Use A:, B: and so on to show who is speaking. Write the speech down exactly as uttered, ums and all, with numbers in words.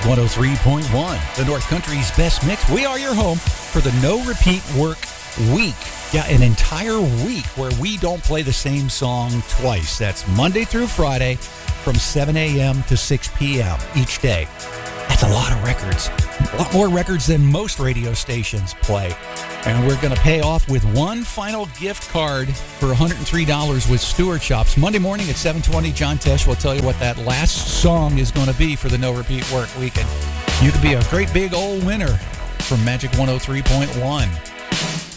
A: Magic one oh three point one, the North Country's best mix. We are your home for the No Repeat Work Week. Yeah, an entire week where we don't play the same song twice. That's Monday through Friday from seven a.m. to six p.m. each day. That's a lot of records. A lot more records than most radio stations play. And we're going to pay off with one final gift card for one hundred three dollars with Stewart Shops. Monday morning at seven twenty, John Tesh will tell you what that last song is going to be for the No Repeat Work Week. And you could be a great big old winner from Magic one oh three point one.